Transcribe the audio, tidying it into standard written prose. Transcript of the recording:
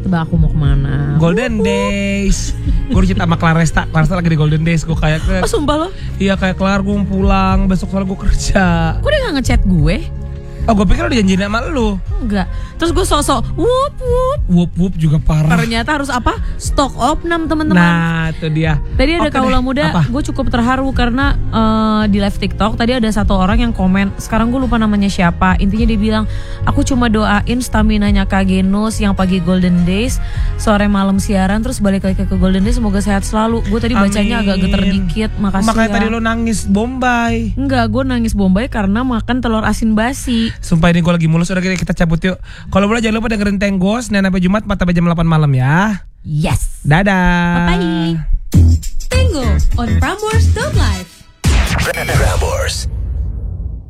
Mbak, aku mau kemana? Golden Days. Gue udah sama Claresta lagi di Golden Days. Gue kayak Sumpah lo? Iya kayak kelar gue pulang. Besok soalnya gue kerja. Kok dia gak ngechat gue? Oh gue pikir lo dijanjiin sama lu. Enggak. Terus gue sosok whoop whoop. Whoop whoop juga parah. Ternyata harus apa? Stock opnam teman-teman. Nah itu dia. Tadi ada kaula muda, gue cukup terharu karena di live TikTok tadi ada satu orang yang komen, sekarang gue lupa namanya siapa. Intinya dia bilang, aku cuma doain staminanya Kak Genus yang pagi Golden Days, sore malam siaran, terus balik lagi ke Golden Days, semoga sehat selalu. Gue tadi bacanya agak geter dikit, makasih. Makanya ya. tadi lo nangis Bombay. Enggak, gue nangis Bombay karena makan telur asin basi. Sumpah ini gue lagi mulus, udah kita cabut yuk. Kalau boleh jangan lupa dengerin Tenggos Senin sampai Jumat 4 sampai jam 8 malam ya. Yes. Dadah. Bye-bye. Tengo on Prambors Live. Prambors.